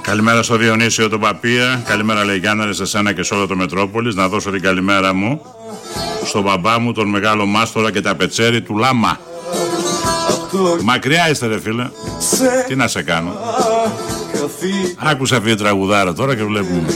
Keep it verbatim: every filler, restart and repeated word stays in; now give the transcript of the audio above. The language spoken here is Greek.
Καλημέρα στο Διονύσιο τον Παπία. Καλημέρα λέει Γιάνναρε σε σένα και σε όλο το Μετρόπολης. Να δώσω την καλημέρα μου στον μπαμπά μου, τον μεγάλο μάστορα και τα πετσέρι του Λάμα. Μακριά είστε ρε φίλε. Τι να σε κάνω. Άκουσα αυτή η τραγουδάρα τώρα και βλέπουμε.